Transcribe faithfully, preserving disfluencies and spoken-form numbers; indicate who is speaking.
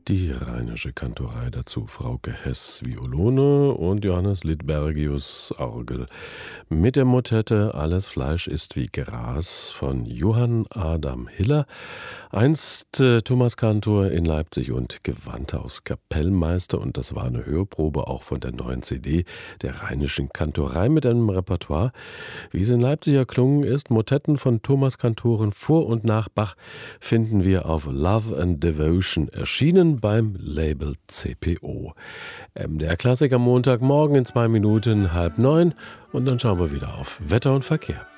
Speaker 1: Die Rheinische Kantorei dazu Frauke Hess Violone und Johannes Littbergius Orgel mit der Motette Alles Fleisch ist wie Gras von Johann Adam Hiller, einst äh, Thomaskantor in Leipzig und Gewandhaus Kapellmeister, und das war eine Hörprobe auch von der neuen C D der Rheinischen Kantorei mit einem Repertoire, wie es in Leipzig erklungen ist. Motetten von Thomaskantoren vor und nach Bach finden wir auf Love and Devotion, erschienen beim Label C P O. M D R Klassik am Montagmorgen in zwei Minuten halb neun, und dann schauen wir wieder auf Wetter und Verkehr.